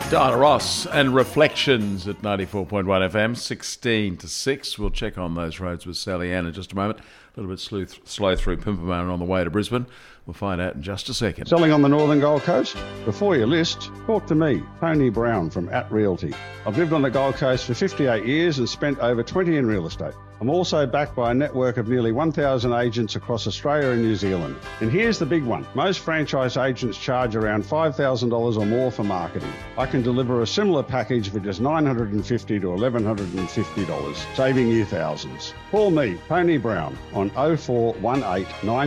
Diana Ross and Reflections at 94.1 FM, 16 to 6. We'll check on those roads with Sally Ann in just a moment. A little bit slow through Pimpama and on the way to Brisbane. We'll find out in just a second. Selling on the Northern Gold Coast? Before you list, talk to me, Tony Brown from @Realty. I've lived on the Gold Coast for 58 years and spent over 20 in real estate. I'm also backed by a network of nearly 1,000 agents across Australia and New Zealand. And here's the big one. Most franchise agents charge around $5,000 or more for marketing. I can deliver a similar package for just $950 to $1,150, saving you thousands. Call me, Tony Brown, on 0418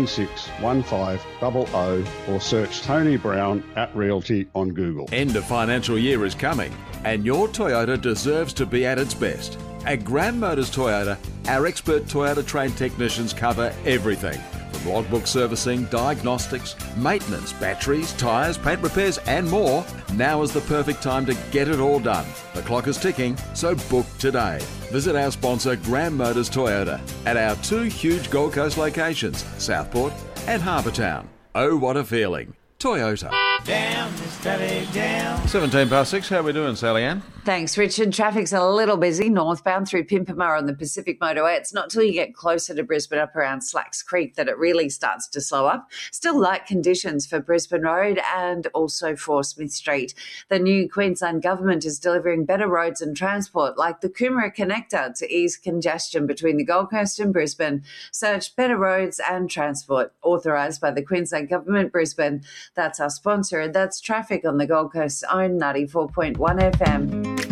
961500 or search Tony Brown @Realty on Google. End of financial year is coming, and your Toyota deserves to be at its best. At Grand Motors Toyota, our expert Toyota trained technicians cover everything from logbook servicing, diagnostics, maintenance, batteries, tyres, paint repairs and more. Now is the perfect time to get it all done. The clock is ticking, so book today. Visit our sponsor Grand Motors Toyota at our two huge Gold Coast locations, Southport and Harbour Town. Oh, what a feeling. Toyota. Down, steady down. 17 past 6, how are we doing, Sally Ann? Thanks, Richard. Traffic's a little busy northbound through Pimpama on the Pacific Motorway. It's not till you get closer to Brisbane up around Slacks Creek that it really starts to slow up. Still light conditions for Brisbane Road and also for Smith Street. The new Queensland government is delivering better roads and transport like the Coomera Connector to ease congestion between the Gold Coast and Brisbane. Search better roads and transport, authorised by the Queensland Government, Brisbane. That's our sponsor. That's traffic on the Gold Coast's own 94.1 FM.